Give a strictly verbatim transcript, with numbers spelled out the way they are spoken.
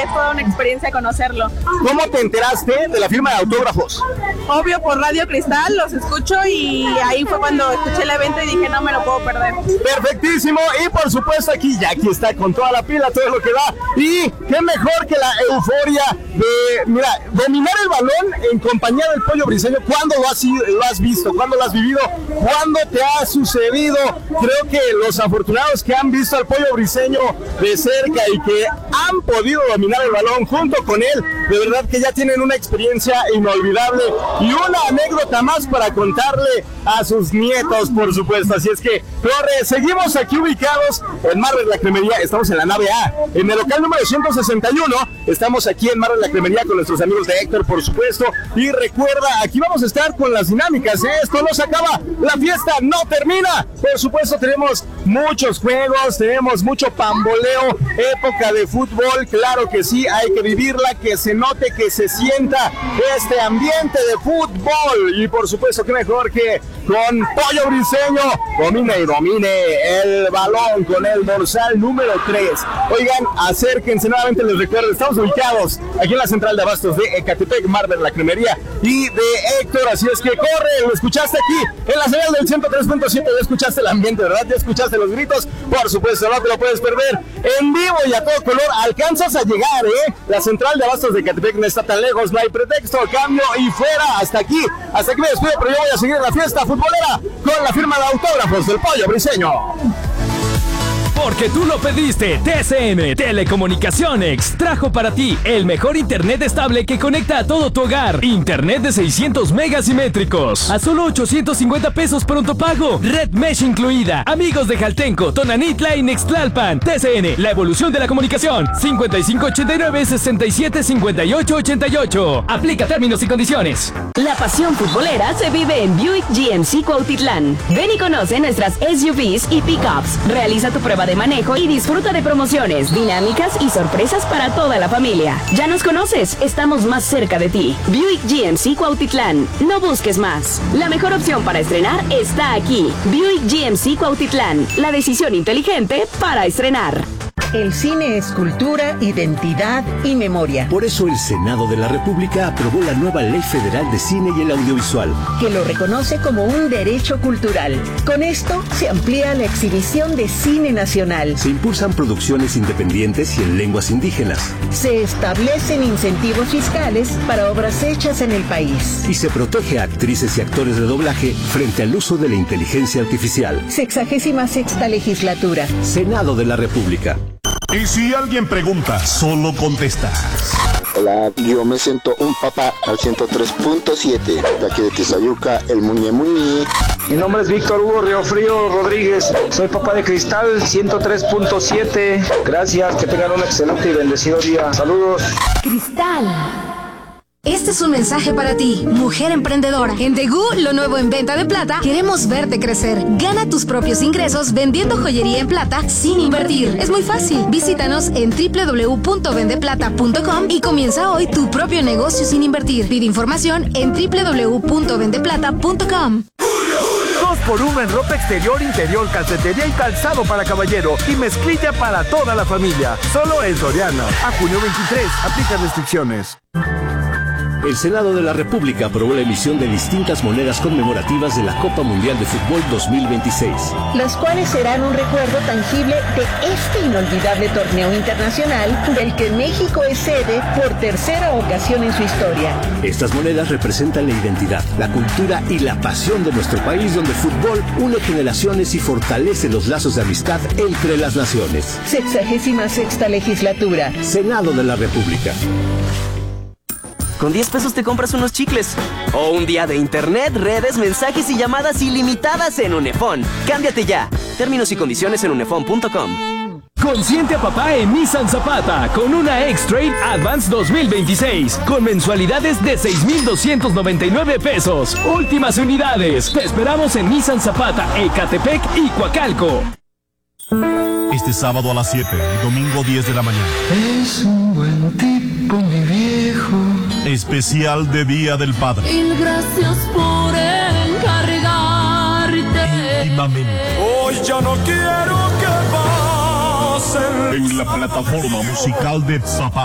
es toda una experiencia conocerlo. ¿Cómo te enteraste de la firma de autógrafos? Obvio, por Radio Cristal, los escucho y ahí fue cuando escuché el evento y dije, no me lo puedo perder. Perfectísimo, y por supuesto aquí, ya aquí está con toda la pila, todo lo que da, y qué mejor que la euforia de, mira, dominar el balón en compañía del Pollo Briseño. ¿Cuándo lo has, lo has visto? ¿Cuándo lo has vivido? ¿Cuándo te ha sucedido? Creo que los afortunados que han visto al Pollo Briseño de cerca y que han podido dominar el balón junto con él, de verdad que ya tienen una experiencia inolvidable y una anécdota más para contarle a sus nietos, por supuesto. Así es que, corre, seguimos aquí ubicados en Marvel La Cremería, estamos en la nave A, en el local número ciento sesenta y uno, estamos aquí en Marvel La Cremería con nuestros amigos de Héctor, por supuesto, y recuerda, aquí vamos a estar con las dinámicas, ¿eh? Esto no se acaba, la fiesta no termina, por supuesto tenemos muchos juegos, tenemos mucho pamboleo, época de fútbol, claro que sí, hay que vivirla, que se note, que se sienta este ambiente de fútbol, y por supuesto que mejor que con Pollo Briseño, domine y domine el balón con el dorsal número tres. Oigan, acérquense nuevamente, les recuerdo, estamos ubicados aquí en la central de abastos de Ecatepec, Marvel La Cremería y de Héctor, así es que corre, lo escuchaste aquí en la señal del ciento tres punto siete, ya escuchaste el ambiente, ¿verdad? Ya escuchaste los gritos, por supuesto, no te lo puedes perder, en vivo y a todo color, alcanzas a llegar, ¿eh? La central de abastos de Ecatepec no está tan lejos, no hay pretexto, cambio y fuera, hasta aquí, hasta aquí me despido, pero yo voy a seguir en la fiesta futbolera con la firma de autógrafos del Pollo Briseño. Porque tú lo pediste, T C M Telecomunicaciones trajo para ti el mejor internet estable que conecta a todo tu hogar. Internet de seiscientos megas simétricos a solo ochocientos cincuenta pesos pronto pago. Red Mesh incluida. Amigos de Jaltenco, Tonanitla y Nextlalpan. T C N, la evolución de la comunicación. cincuenta y cinco ochenta y nueve sesenta y siete cincuenta y ocho ochenta y ocho. Aplica términos y condiciones. La pasión futbolera se vive en Buick G M C Cuautitlán. Ven y conoce nuestras S U Vs y pickups. Realiza tu prueba de manejo y disfruta de promociones, dinámicas y sorpresas para toda la familia. Ya nos conoces, estamos más cerca de ti. Buick G M C Cuautitlán, no busques más. La mejor opción para estrenar está aquí. Buick G M C Cuautitlán, la decisión inteligente para estrenar. El cine es cultura, identidad y memoria. Por eso el Senado de la República aprobó la nueva Ley Federal de Cine y el Audiovisual, que lo reconoce como un derecho cultural. Con esto se amplía la exhibición de cine nacional. Se impulsan producciones independientes y en lenguas indígenas. Se establecen incentivos fiscales para obras hechas en el país. Y se protege a actrices y actores de doblaje frente al uso de la inteligencia artificial. Sexagésima sexta legislatura. Senado de la República. Y si alguien pregunta, solo contestas. Hola, yo me siento un papá al ciento tres punto siete, de aquí de Tizayuca, el Muñe Muñe. Mi nombre es Víctor Hugo Riofrío Rodríguez, soy papá de Cristal ciento tres punto siete. Gracias, que tengan un excelente y bendecido día. Saludos. Cristal. Este es un mensaje para ti, mujer emprendedora. En Tegu, lo nuevo en venta de plata, queremos verte crecer. Gana tus propios ingresos vendiendo joyería en plata sin invertir. Es muy fácil. Visítanos en doble u doble u doble u punto vende plata punto com y comienza hoy tu propio negocio sin invertir. Pide información en doble u doble u doble u punto vende plata punto com. dos por uno en ropa exterior, interior, calcetería y calzado para caballero y mezclilla para toda la familia. Solo en Soriana. A junio veintitrés. Aplica restricciones. El Senado de la República aprobó la emisión de distintas monedas conmemorativas de la Copa Mundial de Fútbol dos mil veintiséis. Las cuales serán un recuerdo tangible de este inolvidable torneo internacional del que México es sede por tercera ocasión en su historia. Estas monedas representan la identidad, la cultura y la pasión de nuestro país, donde el fútbol une generaciones y fortalece los lazos de amistad entre las naciones. Sexagésima sexta legislatura. Senado de la República. Con diez pesos te compras unos chicles. O un día de internet, redes, mensajes y llamadas ilimitadas en Unefón. Cámbiate ya. Términos y condiciones en unefón punto com. Consiente a papá en Nissan Zapata con una X-Trail Advance dos mil veintiséis con mensualidades de seis mil doscientos noventa y nueve pesos. Últimas unidades. Te esperamos en Nissan Zapata, Ecatepec y Coacalco. Este sábado a las siete y domingo diez de la mañana. Es un buen tipo, mi viejo. Especial de Día del Padre. Mil gracias por encargarte. Íntimamente. Hoy ya no quiero que pasen. En la plataforma musical de Zapata.